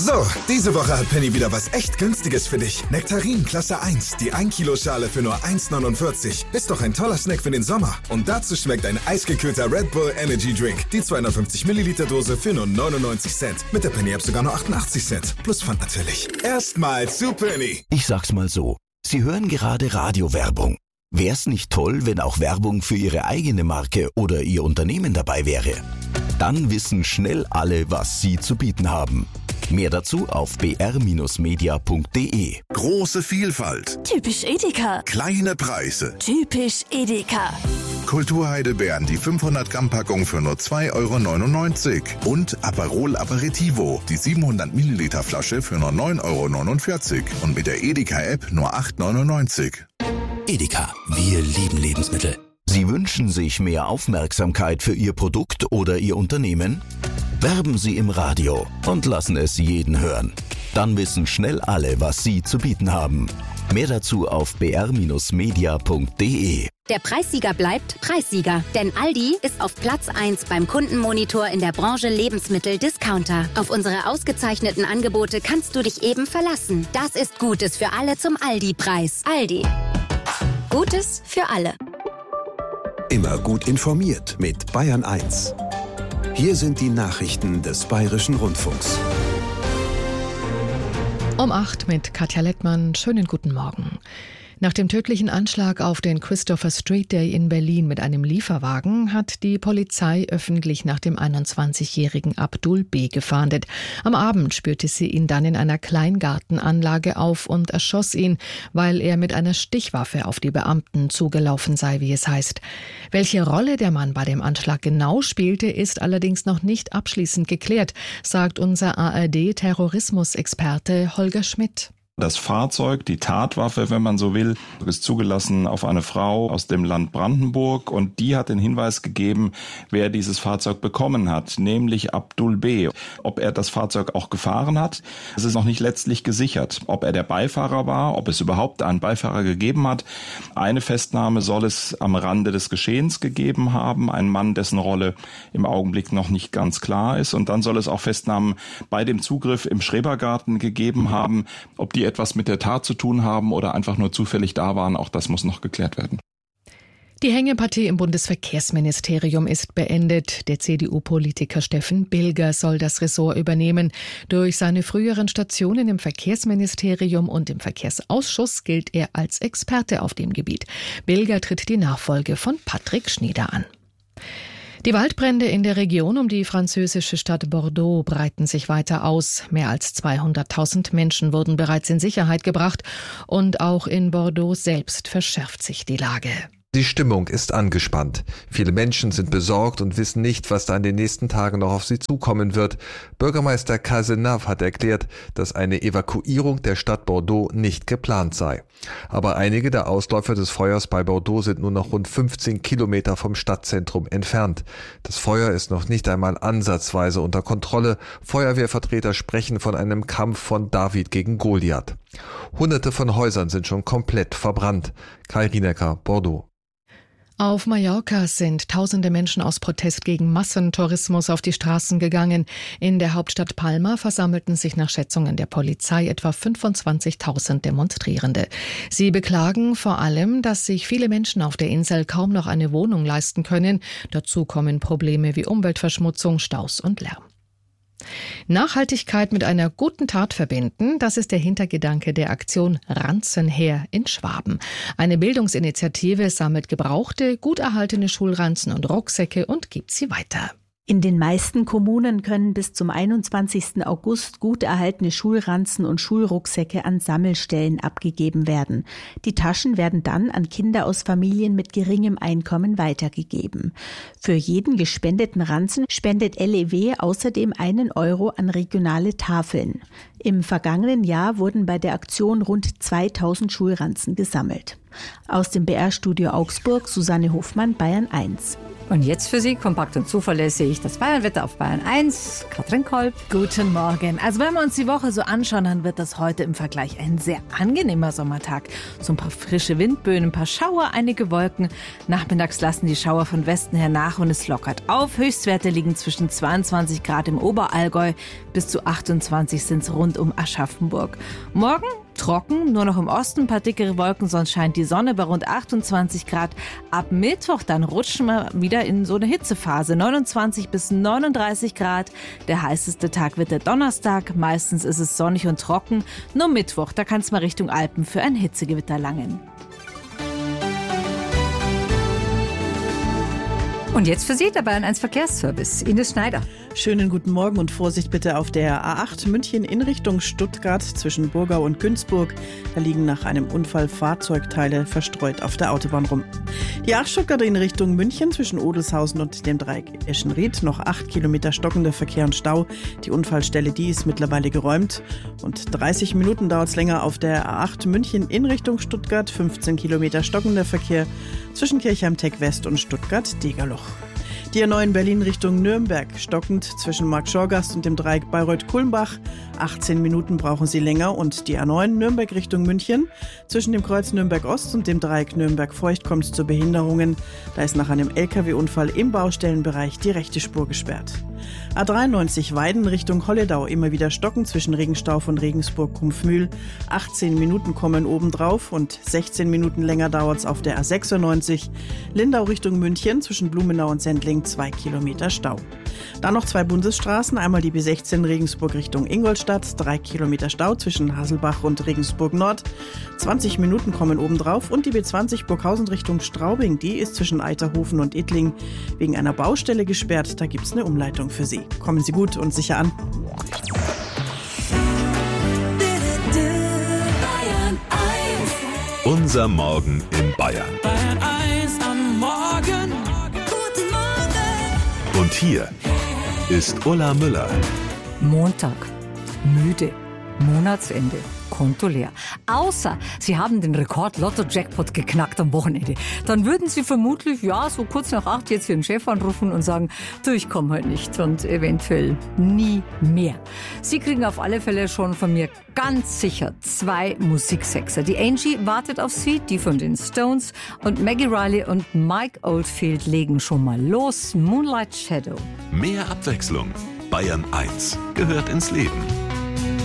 So, diese Woche hat Penny wieder was echt Günstiges für dich. Nektarin Klasse 1, die 1 Kilo Schale für nur 1,49. Ist doch ein toller Snack für den Sommer. Und dazu schmeckt ein eisgekühlter Red Bull Energy Drink. Die 250 Milliliter Dose für nur 99 Cent. Mit der Penny App sogar nur 88 Cent. Plus Pfand natürlich. Erstmal zu Penny. Ich sag's mal so. Sie hören gerade Radiowerbung. Wär's nicht toll, wenn auch Werbung für Ihre eigene Marke oder Ihr Unternehmen dabei wäre? Dann wissen schnell alle, was Sie zu bieten haben. Mehr dazu auf br-media.de. Große Vielfalt. Typisch Edeka. Kleine Preise. Typisch Edeka. Kulturheidelbeeren, die 500 Gramm Packung für nur 2,99 € und Aperol Aperitivo, die 700 Milliliter Flasche für nur 9,49 € und mit der Edeka-App nur 8,99 €. Edeka, wir lieben Lebensmittel. Sie wünschen sich mehr Aufmerksamkeit für Ihr Produkt oder Ihr Unternehmen? Werben Sie im Radio und lassen es jeden hören. Dann wissen schnell alle, was Sie zu bieten haben. Mehr dazu auf br-media.de. Der Preissieger bleibt Preissieger, denn Aldi ist auf Platz 1 beim Kundenmonitor in der Branche Lebensmittel-Discounter. Auf unsere ausgezeichneten Angebote kannst du dich eben verlassen. Das ist Gutes für alle zum Aldi-Preis. Aldi. Gutes für alle. Immer gut informiert mit Bayern 1. Hier sind die Nachrichten des Bayerischen Rundfunks. Um 8 mit Katja Lettmann. Schönen guten Morgen. Nach dem tödlichen Anschlag auf den Christopher Street Day in Berlin mit einem Lieferwagen hat die Polizei öffentlich nach dem 21-jährigen Abdul B. gefahndet. Am Abend spürte sie ihn dann in einer Kleingartenanlage auf und erschoss ihn, weil er mit einer Stichwaffe auf die Beamten zugelaufen sei, wie es heißt. Welche Rolle der Mann bei dem Anschlag genau spielte, ist allerdings noch nicht abschließend geklärt, sagt unser ARD-Terrorismusexperte Holger Schmidt. Das Fahrzeug, die Tatwaffe, wenn man so will, ist zugelassen auf eine Frau aus dem Land Brandenburg und die hat den Hinweis gegeben, wer dieses Fahrzeug bekommen hat, nämlich Abdul B. Ob er das Fahrzeug auch gefahren hat, es ist noch nicht letztlich gesichert. Ob er der Beifahrer war, ob es überhaupt einen Beifahrer gegeben hat. Eine Festnahme soll es am Rande des Geschehens gegeben haben, ein Mann, dessen Rolle im Augenblick noch nicht ganz klar ist. Und dann soll es auch Festnahmen bei dem Zugriff im Schrebergarten gegeben haben, ob die etwas mit der Tat zu tun haben oder einfach nur zufällig da waren, auch das muss noch geklärt werden. Die Hängepartie im Bundesverkehrsministerium ist beendet. Der CDU-Politiker Steffen Bilger soll das Ressort übernehmen. Durch seine früheren Stationen im Verkehrsministerium und im Verkehrsausschuss gilt er als Experte auf dem Gebiet. Bilger tritt die Nachfolge von Patrick Schnieder an. Die Waldbrände in der Region um die französische Stadt Bordeaux breiten sich weiter aus. Mehr als 200.000 Menschen wurden bereits in Sicherheit gebracht und auch in Bordeaux selbst verschärft sich die Lage. Die Stimmung ist angespannt. Viele Menschen sind besorgt und wissen nicht, was da in den nächsten Tagen noch auf sie zukommen wird. Bürgermeister Cazenave hat erklärt, dass eine Evakuierung der Stadt Bordeaux nicht geplant sei. Aber einige der Ausläufer des Feuers bei Bordeaux sind nur noch rund 15 Kilometer vom Stadtzentrum entfernt. Das Feuer ist noch nicht einmal ansatzweise unter Kontrolle. Feuerwehrvertreter sprechen von einem Kampf von David gegen Goliath. Hunderte von Häusern sind schon komplett verbrannt. Kai Rienecker, Bordeaux. Auf Mallorca sind tausende Menschen aus Protest gegen Massentourismus auf die Straßen gegangen. In der Hauptstadt Palma versammelten sich nach Schätzungen der Polizei etwa 25.000 Demonstrierende. Sie beklagen vor allem, dass sich viele Menschen auf der Insel kaum noch eine Wohnung leisten können. Dazu kommen Probleme wie Umweltverschmutzung, Staus und Lärm. Nachhaltigkeit mit einer guten Tat verbinden, das ist der Hintergedanke der Aktion Ranzen her in Schwaben. Eine Bildungsinitiative sammelt gebrauchte, gut erhaltene Schulranzen und Rucksäcke und gibt sie weiter. In den meisten Kommunen können bis zum 21. August gut erhaltene Schulranzen und Schulrucksäcke an Sammelstellen abgegeben werden. Die Taschen werden dann an Kinder aus Familien mit geringem Einkommen weitergegeben. Für jeden gespendeten Ranzen spendet LEW außerdem 1 € an regionale Tafeln. Im vergangenen Jahr wurden bei der Aktion rund 2000 Schulranzen gesammelt. Aus dem BR-Studio Augsburg, Susanne Hofmann, Bayern 1. Und jetzt für Sie kompakt und zuverlässig das Bayernwetter auf Bayern 1. Katrin Kolb. Guten Morgen. Also wenn wir uns die Woche so anschauen, dann wird das heute im Vergleich ein sehr angenehmer Sommertag. So ein paar frische Windböen, ein paar Schauer, einige Wolken. Nachmittags lassen die Schauer von Westen her nach und es lockert auf. Höchstwerte liegen zwischen 22 Grad im Oberallgäu bis zu 28 sind es rund um Aschaffenburg. Morgen trocken, nur noch im Osten ein paar dickere Wolken, sonst scheint die Sonne bei rund 28 Grad. Ab Mittwoch dann rutschen wir wieder in so eine Hitzephase, 29 bis 39 Grad. Der heißeste Tag wird der Donnerstag, meistens ist es sonnig und trocken. Nur Mittwoch, da kann es mal Richtung Alpen für ein Hitzegewitter langen. Und jetzt für Sie der Bayern 1 Verkehrsservice. Ines Schneider. Schönen guten Morgen und Vorsicht bitte auf der A8 München in Richtung Stuttgart zwischen Burgau und Günzburg. Da liegen nach einem Unfall Fahrzeugteile verstreut auf der Autobahn rum. Die A8 Stuttgart in Richtung München zwischen Odelshausen und dem Dreieck Eschenried. Noch 8 Kilometer stockender Verkehr und Stau. Die Unfallstelle, die ist mittlerweile geräumt. Und 30 Minuten dauert es länger auf der A8 München in Richtung Stuttgart. 15 Kilometer stockender Verkehr zwischen Kirchheim-Tech West und Stuttgart-Degerloch. Die A9 Berlin Richtung Nürnberg, stockend zwischen Markt-Schorgast und dem Dreieck Bayreuth-Kulmbach. 18 Minuten brauchen Sie länger. Und die A9 Nürnberg Richtung München, zwischen dem Kreuz Nürnberg-Ost und dem Dreieck Nürnberg-Feucht kommt es zu Behinderungen. Da ist nach einem LKW-Unfall im Baustellenbereich die rechte Spur gesperrt. A93 Weiden Richtung Holledau, immer wieder stocken zwischen Regenstauf und Regensburg-Kumpfmühl. 18 Minuten kommen obendrauf und 16 Minuten länger dauert es auf der A96. Lindau Richtung München, zwischen Blumenau und Sendling 2 Kilometer Stau. Dann noch 2 Bundesstraßen, einmal die B16 Regensburg Richtung Ingolstadt, 3 Kilometer Stau zwischen Haselbach und Regensburg Nord. 20 Minuten kommen obendrauf und die B20 Burghausen Richtung Straubing, die ist zwischen Eiterhofen und Ittling wegen einer Baustelle gesperrt. Da gibt es eine Umleitung für Sie. Kommen Sie gut und sicher an. Unser Morgen in Bayern. Bayern 1 am Morgen. Guten Morgen. Und hier ist Ulla Müller. Montag. Müde. Monatsende. Konto leer. Außer Sie haben den Rekord-Lotto-Jackpot geknackt am Wochenende. Dann würden Sie vermutlich, so kurz nach 8 jetzt Ihren Chef anrufen und sagen, du, ich komme heute nicht und eventuell nie mehr. Sie kriegen auf alle Fälle schon von mir ganz sicher 2 Musiksexer. Die Angie wartet auf Sie, die von den Stones, und Maggie Riley und Mike Oldfield legen schon mal los. Moonlight Shadow. Mehr Abwechslung. Bayern 1 gehört ins Leben.